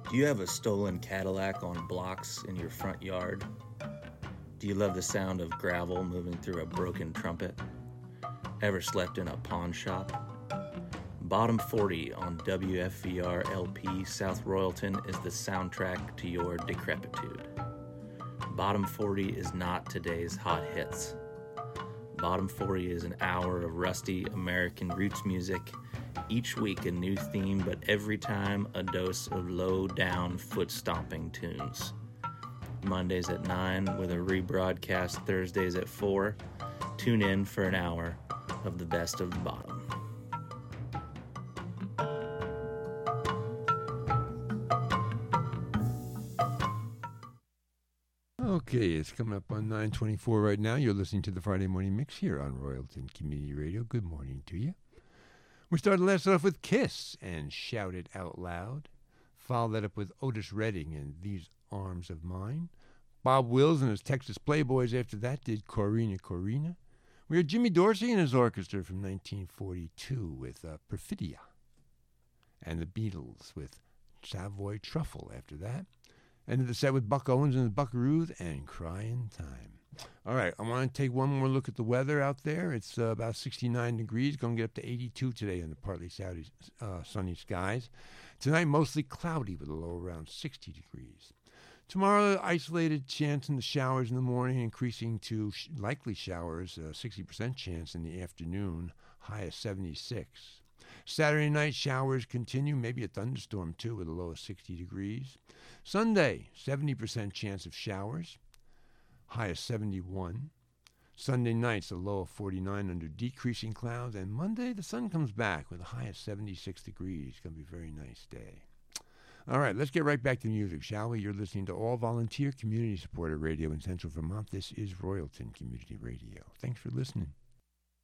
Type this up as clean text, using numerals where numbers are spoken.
Do you have a stolen Cadillac on blocks in your front yard? Do you love the sound of gravel moving through a broken trumpet? Ever slept in a pawn shop? Bottom 40 on WFVR LP South Royalton is the soundtrack to your decrepitude. Bottom 40 is not today's hot hits. Bottom 40 is an hour of rusty American roots music, each week a new theme, but every time a dose of low-down foot-stomping tunes. Mondays at 9 with a rebroadcast Thursdays at 4. Tune in for an hour of the best of the bottom. Okay, it's coming up on 9:24 right now. You're listening to the Friday Morning Mix here on Royalton Community Radio. Good morning to you. We started last off with Kiss and Shout It Out Loud. Followed that up with Otis Redding and These Arms of Mine. Bob Wills and his Texas Playboys after that did Corina Corina. We heard Jimmy Dorsey and his orchestra from 1942 with Perfidia. And the Beatles with Savoy Truffle after that. Ended the set with Buck Owens and the Buckaroos and Crying Time. All right, I want to take one more look at the weather out there. It's about 69 degrees, going to get up to 82 today in the partly sunny skies. Tonight, mostly cloudy with a low around 60 degrees. Tomorrow, isolated chance in the showers in the morning, increasing to likely showers, 60% chance in the afternoon, high of 76. Saturday night, showers continue, maybe a thunderstorm too, with a low of 60 degrees. Sunday, 70% chance of showers, high of 71. Sunday night's a low of 49 under decreasing clouds. And Monday, the sun comes back with a high of 76 degrees. It's going to be a very nice day. All right, let's get right back to music, shall we? You're listening to all volunteer community supported radio in Central Vermont. This is Royalton Community Radio. Thanks for listening.